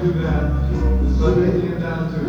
do that. It's like getting it down to